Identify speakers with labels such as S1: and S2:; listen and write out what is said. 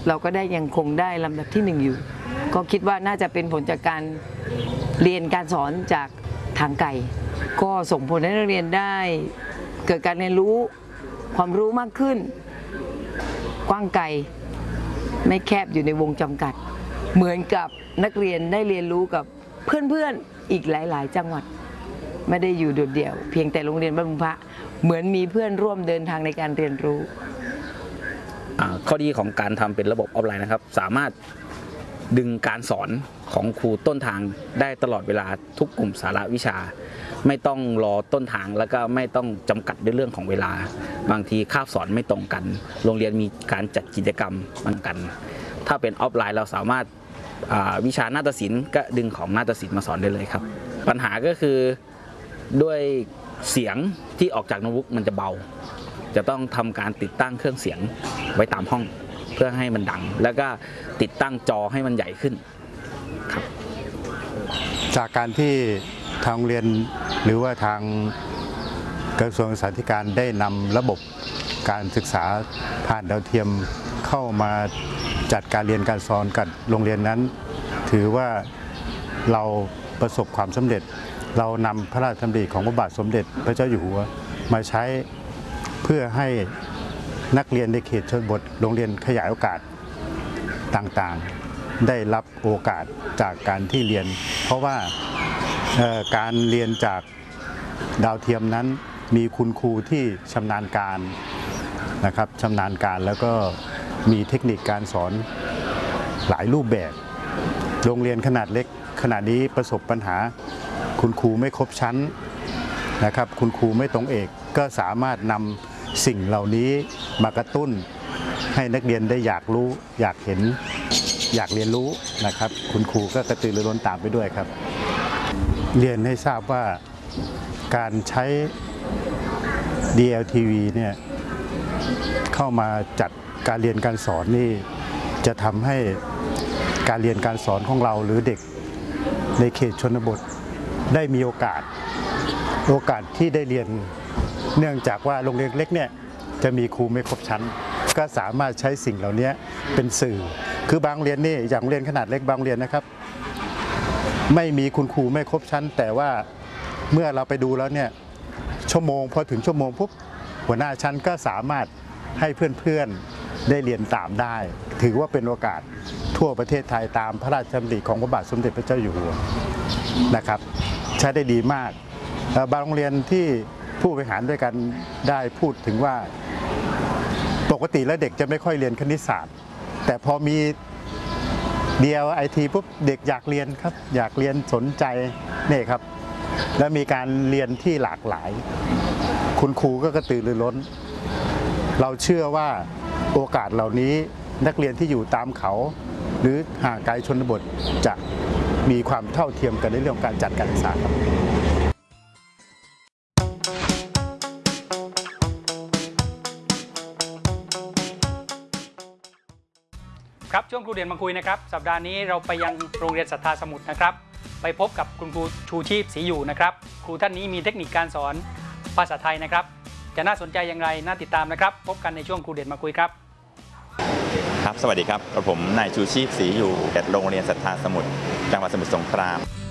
S1: เราก็ได้ยังคงได้ลำดับที่1อยู่ก็คิดว่าน่าจะเป็นผลจากการเรียนการสอนจากทางไกลก็ส่งผลให้นักเรียนได้เกิดการเรียนรู้ความรู้มากขึ้นกว้างไกลไม่แคบอยู่ในวงจำกัดเหมือนกับนักเรียนได้เรียนรู้กับเพื่อนๆอีกหลายๆจังหวัดไม่ได้อยู่โดดเดี่ยวเพียงแต่โรงเรียนบ้านบุงพระเหมือนมีเพื่อนร่วมเดินทางในการเรียนรู้
S2: ข้อดีของการทำเป็นระบบออฟไลน์นะครับสามารถดึงการสอนของครูต้นทางได้ตลอดเวลาทุกกลุ่มสาระวิชาไม่ต้องรอต้นทางแล้วก็ไม่ต้องจำกัดด้วยเรื่องของเวลาบางทีคาบสอนไม่ตรงกันโรงเรียนมีการจัดกิจกรรมเหมือนกันถ้าเป็นออฟไลน์เราสามารถวิชานาฏศิลป์ก็ดึงของนาฏศิลป์มาสอนได้เลยครับปัญหาก็คือด้วยเสียงที่ออกจากโน้ตบุ๊กมันจะเบาจะต้องทำการติดตั้งเครื่องเสียงไว้ตามห้องเพื่อให้มันดังแล้วก็ติดตั้งจอให้มันใหญ่ขึ้นครับ
S3: จากการที่ทางโรงเรียนหรือว่าทางกระทรวงศึกษาธิการได้นำระบบการศึกษาผ่านดาวเทียมเข้ามาจัดการเรียนการสอนกับโรงเรียนนั้นถือว่าเราประสบความสำเร็จเรานำพระราชดำริของพระบาทสมเด็จพระเจ้าอยู่หัวมาใช้เพื่อให้นักเรียนในเขตชนบทโรงเรียนขยายโอกาสต่างๆได้รับโอกาสจากการที่เรียนเพราะว่าการเรียนจากดาวเทียมนั้นมีคุณครูที่ชำนาญการนะครับชำนาญการแล้วก็มีเทคนิคการสอนหลายรูปแบบโรงเรียนขนาดเล็กขณะนี้ประสบปัญหาคุณครูไม่ครบชั้นนะครับคุณครูไม่ตรงเอกก็สามารถนำสิ่งเหล่านี้มากระตุ้นให้นักเรียนได้อยากรู้อยากเห็นอยากเรียนรู้นะครับคุณครูก็กระตือรือร้นตามไปด้วยครับเรียนให้ทราบว่าการใช้ DLTV เนี่ยเข้ามาจัดการเรียนการสอนนี่จะทำให้การเรียนการสอนของเราหรือเด็กในเขตชนบทได้มีโอกาสที่ได้เรียนเนื่องจากว่าโรงเรียนเล็กเนี่ยจะมีครูไม่ครบชั้นก็สามารถใช้สิ่งเหล่านี้เป็นสื่อคือบางเรียนนี่อย่างโรงเรียนขนาดเล็กบางเรียนนะครับไม่มีคุณครูไม่ครบชั้นแต่ว่าเมื่อเราไปดูแล้วเนี่ยชั่วโมงพอถึงชั่วโมงปุ๊บหัวหน้าชั้นก็สามารถให้เพื่อนๆได้เรียนตามได้ถือว่าเป็นโอกาสทั่วประเทศไทยตามพระราชดำริของพระบาทสมเด็จพระเจ้าอยู่หัวนะครับใช้ได้ดีมากบางโรงเรียนที่ผู้บริหารด้วยกันได้พูดถึงว่าปกติแล้วเด็กจะไม่ค่อยเรียนคณิตศาสตร์แต่พอมี DLIT ปุ๊บเด็กอยากเรียนครับอยากเรียนสนใจนี่ครับและมีการเรียนที่หลากหลายคุณครูก็กระตือรือร้นเราเชื่อว่าโอกาสเหล่านี้นักเรียนที่อยู่ตามเขาหรือห่างไกลชนบทจะมีความเท่าเทียมกันในเรื่องการจัดการศึกษาครับ
S4: ครับช่วงครูเด่นมาคุยนะครับสัปดาห์นี้เราไปยังโรงเรียนศรัทธาสมุทรนะครับไปพบกับคุณครูชูชีพศรีอยู่นะครับครูท่านนี้มีเทคนิคการสอนภาษาไทยนะครับจะน่าสนใจอย่างไรน่าติดตามนะครับพบกันในช่วงครูเด่นมาคุยครับ
S5: ครับสวัสดีครับผมนายชูชีพศรีอยู่จากโรงเรียนศรัทธาสมุทรจังหวัดสมุทรสงคราม